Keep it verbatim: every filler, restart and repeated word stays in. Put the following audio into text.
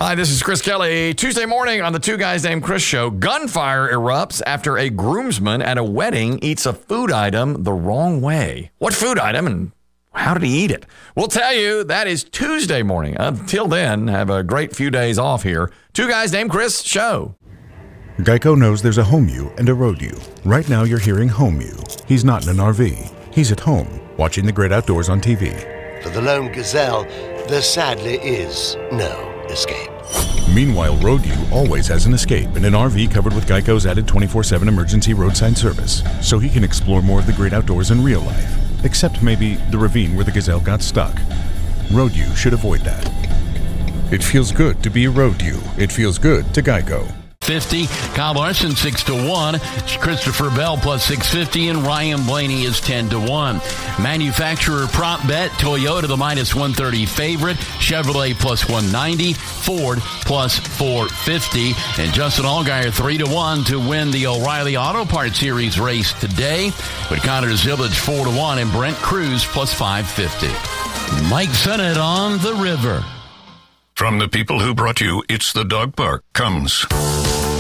Hi, this is Chris Kelly. Tuesday morning on the Two Guys Named Chris show, gunfire erupts after a groomsman at a wedding eats a food item the wrong way. What food item and how did he eat it? We'll tell you. That is Tuesday morning. Until then, have a great few days off here. Two Guys Named Chris show. Geico knows there's a home you and a road you. Right now you're hearing home you. He's not in an R V. He's at home, watching the great outdoors on T V. For the lone gazelle, there sadly is no escape. Meanwhile, Road U always has an escape in an R V covered with Geico's added twenty-four seven emergency roadside service, so he can explore more of the great outdoors in real life, except maybe the ravine where the gazelle got stuck. Road U should avoid that. It feels good to be a Road U. It feels good to Geico. fifty. Kyle Larson six to one. Christopher Bell plus six fifty, and Ryan Blaney is ten to one. Manufacturer prop bet: Toyota the minus one thirty favorite, Chevrolet plus one ninety, Ford plus four fifty, and Justin Allgaier three to one to win the O'Reilly Auto Parts Series race today. But Connor Zillage four to one, and Brent Cruz plus five fifty. Mike Sennett on the river. From the people who brought you It's the Dog Park comes